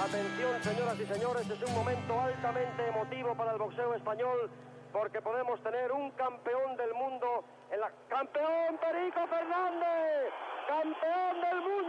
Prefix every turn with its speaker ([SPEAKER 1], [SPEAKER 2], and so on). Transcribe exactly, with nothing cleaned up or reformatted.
[SPEAKER 1] Atención, señoras y señores, es un momento altamente emotivo para el boxeo español, porque podemos tener un campeón del mundo en la... ¡Campeón Perico Fernández! ¡Campeón del mundo!